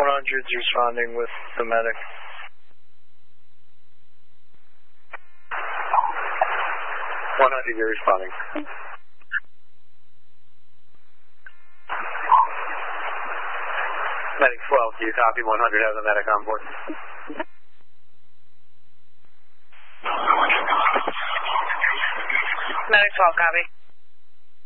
100's responding with the medic. You're responding. Medic 12, do you copy? 100 has a medic on board. Medic 12, copy.